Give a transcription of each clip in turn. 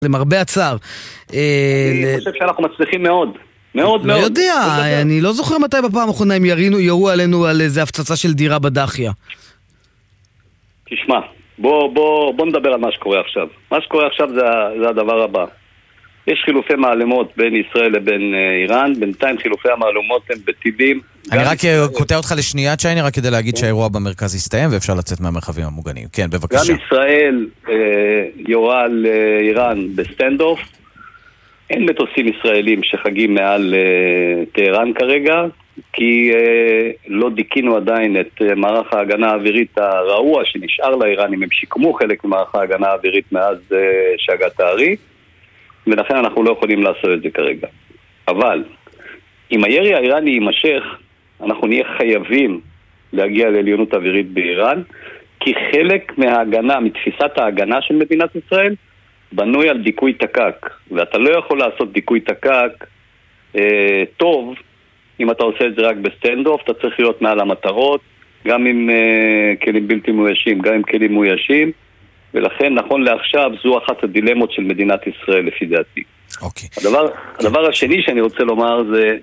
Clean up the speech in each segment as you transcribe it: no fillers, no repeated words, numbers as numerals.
למרבה הצער. אני חושב שאנחנו מצליחים מאוד. מאוד מאוד. לא יודע, אני לא זוכר מתי בפעם האחרונה הם ירו עלינו על איזה הפצצה של דירה בדחיה. תשמע, בוא נדבר על מה שקורה עכשיו. מה שקורה עכשיו זה הדבר הבא. יש חילופי מעלומות בין ישראל לבין איראן, בינתיים חילופי המעלומות הם בטילים. אני רק קוטע אותך לשנייה, צ'ייני, רק כדי להגיד שהאירוע במרכז יסתיים ואפשר לצאת מהמרחבים המוגנים. כן, בבקשה. גם ישראל יורה על איראן בסטנדאוף. אין מטוסים ישראלים שחגים מעל טהרן כרגע, כי לא דיקינו עדיין את מערך ההגנה האווירית הרעוע שנשאר לאיראנים. הם שיקמו חלק ממערך ההגנה האווירית מאז שהגת הארי. ולכן אנחנו לא יכולים לעשות את זה כרגע. אבל אם הירי האיראני יימשך, אנחנו נהיה חייבים להגיע לעליונות אווירית באיראן, כי חלק מההגנה, מתפיסת ההגנה של מדינת ישראל, בנוי על דיכוי תקק. ואתה לא יכול לעשות דיכוי תקק טוב, אם אתה עושה את זה רק בסטנדאוף, אתה צריך להיות מעל המטרות, גם עם כלים בלתי מאוישים, גם עם כלים מאוישים, ולכן נכון לעכשיו זו אחת הדילמות של מדינת ישראל לפי דעתי. אוקיי. הדבר השני שאני רוצה לומר זה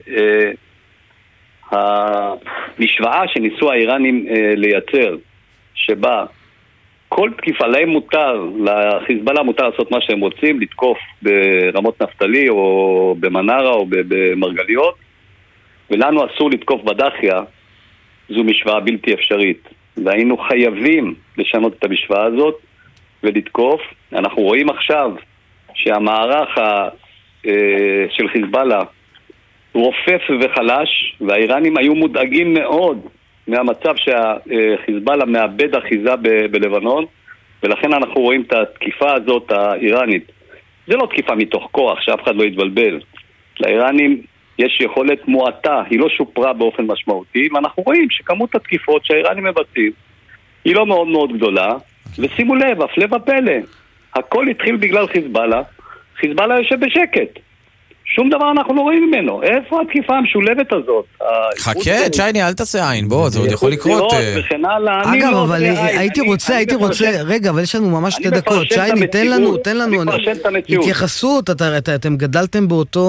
המשוואה שניסו האיראנים לייצר, שבה כל תקיפה להם מותר, לחיזבאללה מותר לעשות מה שהם רוצים, לתקוף ברמות נפתלי או במנרה או במרגליות, ולנו אסור לתקוף בדחיה. זו משוואה בלתי אפשרית, והיינו חייבים לשנות את המשוואה הזאת ולתקוף. אנחנו רואים עכשיו שהמערך של חיזבאללה רופף וחלש, והאיראנים היו מודאגים מאוד מהמצב שהחיזבאללה מאבד אחיזה בלבנון, ולכן אנחנו רואים את התקיפה הזאת האיראנית. זה לא תקיפה מתוך כוח, שאף אחד לא יתבלבל. לאיראנים יש יכולת מועטה, היא לא שופרה באופן משמעותי, ואנחנו רואים שכמות התקיפות שהאיראנים מבצעים היא לא מאוד מאוד גדולה, ושימו לב, הפלא ופלא, הכל התחיל בגלל חיזבאללה. חיזבאללה יושב בשקט, שום דבר אנחנו לא רואים ממנו. איפה התקיפה המשולבת הזאת? חכה, צ'ייני, אל תעשה עין, בוא, זה עוד יכול לקרות. אגב, אבל הייתי רוצה, רגע, אבל יש לנו ממש 2 דקות. צ'ייני, תן לנו התייחסות, אתם גדלתם באותו...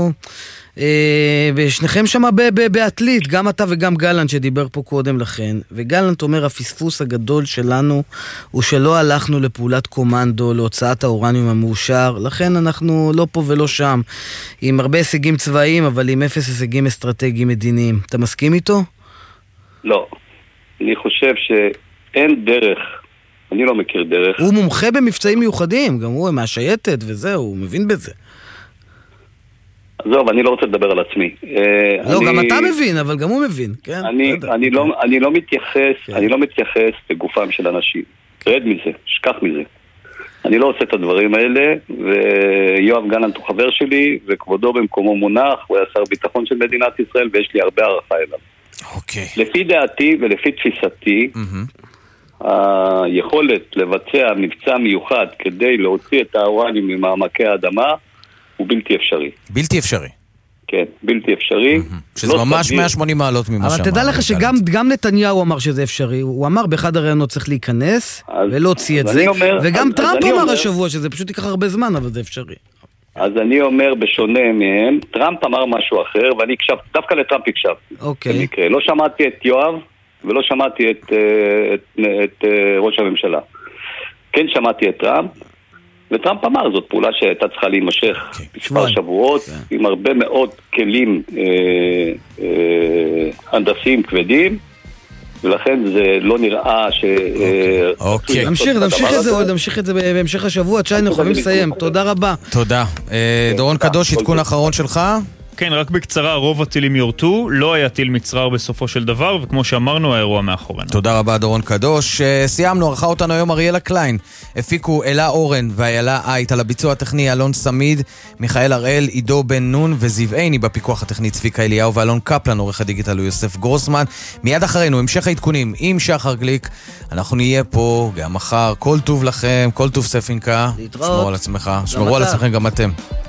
ושניכם שמה בעתלית, גם אתה וגם גלנט שדיבר פה קודם לכן, וגלנט אומר הפספוס הגדול שלנו הוא שלא הלכנו לפעולת קומנדו, להוצאת האורניום המאושר, לכן אנחנו לא פה ולא שם, עם הרבה הישגים צבאיים אבל עם 0 הישגים אסטרטגיים מדיניים. אתה מסכים איתו? לא, אני חושב שאין דרך, אני לא מכיר דרך. הוא מומחה במבצעים מיוחדים, גם הוא מהשייטת וזהו, הוא מבין בזה. עזוב, אני לא רוצה לדבר על עצמי. לא, גם אתה מבין, אבל גם הוא מבין, כן? אני לא מתייחס לגופם של אנשים. רד מזה, שכח מזה. אני לא עושה את הדברים האלה, ויואב גלנט הוא חבר שלי, וכבודו במקומו מונח, הוא היה שר ביטחון של מדינת ישראל, ויש לי הרבה הערכה אליו. אוקיי. לפי דעתי ולפי תפיסתי, היכולת לבצע מבצע מיוחד כדי להוציא את האורניום ממעמקי האדמה, הוא בלתי אפשרי. בלתי אפשרי. כן, בלתי אפשרי. שזה ממש 180 מעלות ממה שאמר. אבל תדע לך שגם נתניהו אמר שזה אפשרי. הוא אמר באחד הראיונות צריך להיכנס ולהוציא את זה. וגם טראמפ אמר השבוע שזה פשוט ייקח הרבה זמן, אבל זה אפשרי. אז אני אומר בשונה מהם, טראמפ אמר משהו אחר, ואני דווקא לטראמפ הקשב. אוקיי. לא שמעתי את יואב ולא שמעתי את ראש הממשלה. כן שמעתי את טראמפ, וטראמפ אמר, זאת פעולה שהייתה צריכה להימשך מספר שבועות, עם הרבה מאוד כלים הנדסיים כבדים, ולכן זה לא נראה ש... אוקיי. נמשיך את זה בהמשך השבוע. צ'ייני, חייבים לסיים. תודה רבה. תודה. דורון קדוש, עדכון האחרון שלך? כן, רק בקצרה, רוב הטילים יורטו, לא היה טיל מצרר בסופו של דבר, וכמו שאמרנו, האירוע מאחורינו. תודה רבה, דורון קדוש. סיימנו, ערכה אותנו היום אריאלה קליין. הפיקו אלה אורן ואיילה אייט, על הביצוע הטכני אלון סמיד, מיכאל הראל, עידו בן נון וזיו עיני, בפיקוח הטכני צביקה אליהו ואלון קפלן, עורך הדיגיטל הוא יוסף גרוסמן. מיד אחרינו, המשך העדכונים עם שחר גליק. אנחנו נהיה פה גם מחר. כל טוב לכם, כל טוב ספינקה. שמרו על עצמכם גם אתם.